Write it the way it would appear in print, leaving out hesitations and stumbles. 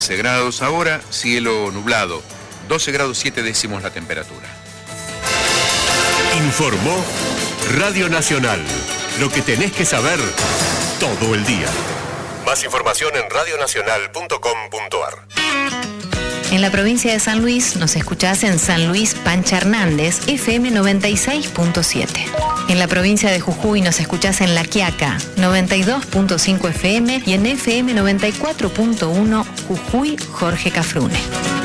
13 grados ahora, cielo nublado, 12 grados 7 décimos la temperatura. Informó Radio Nacional, lo que tenés que saber todo el día. Más información en radionacional.com.ar. En la provincia de San Luis nos escuchás en San Luis Pancha Hernández, FM 96.7. En la provincia de Jujuy nos escuchás en La Quiaca, 92.5 FM y en FM 94.1 Jujuy Jorge Cafrune.